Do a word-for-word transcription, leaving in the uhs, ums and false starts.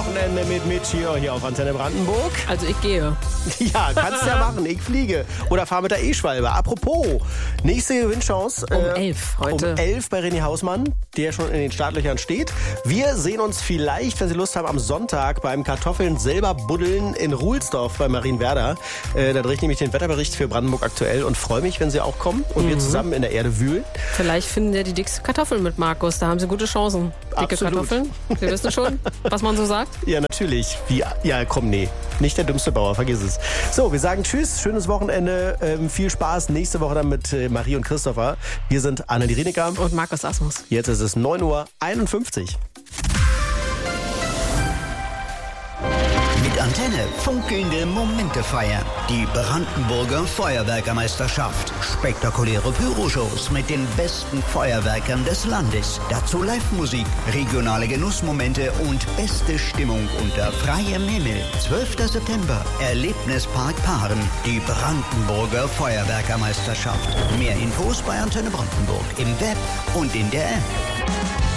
Wochenende mit Meteor hier auf Antenne Brandenburg. Also ich gehe. Ja, kannst ja machen. Ich fliege. Oder fahre mit der E-Schwalbe. Apropos, nächste Gewinnchance. Um äh, elf heute. Um elf bei René Hausmann, der schon in den Startlöchern steht. Wir sehen uns vielleicht, wenn Sie Lust haben, am Sonntag beim Kartoffeln selber buddeln in Ruhlsdorf bei Marienwerder. Äh, da drehe ich nämlich den Wetterbericht für Brandenburg aktuell und freue mich, wenn Sie auch kommen und mhm. wir zusammen in der Erde wühlen. Vielleicht finden wir die dicksten Kartoffeln mit Markus. Da haben Sie gute Chancen. Dicke Absolut. Kartoffeln. Sie wissen schon, was man so sagt. Ja, natürlich. Wie, ja, komm, nee. Nicht der dümmste Bauer, vergiss es. So, wir sagen Tschüss, schönes Wochenende, ähm, viel Spaß. Nächste Woche dann mit äh, Marie und Christopher. Wir sind Annelie Rineker. Und Markus Asmus. Jetzt ist es neun Uhr einundfünfzig. Mit Antenne funkelnde Momente feiern. Die Brandenburger Feuerwerkermeisterschaft. Spektakuläre Pyroshows mit den besten Feuerwerkern des Landes. Dazu Live-Musik, regionale Genussmomente und beste Stimmung unter freiem Himmel. zwölfter September, Erlebnispark Paaren. Die Brandenburger Feuerwerkermeisterschaft. Mehr Infos bei Antenne Brandenburg im Web und in der App.